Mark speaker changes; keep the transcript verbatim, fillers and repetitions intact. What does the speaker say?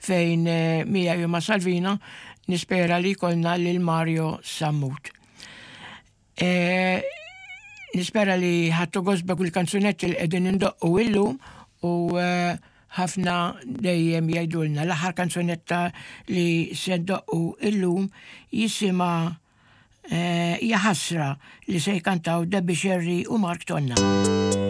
Speaker 1: fejn Mija Juma Salvina nispera li kolna lil Mario Sammut. E, nispera li ħattu għosba kull kanzunetti li qegħdin indoqqu illum u ħafna dejjem jgħidulna l-aħħar kanzunetta li se ndoqqu illum jisima hija ħasra li se jkantaw Debbie Sherry u Mark Tonna.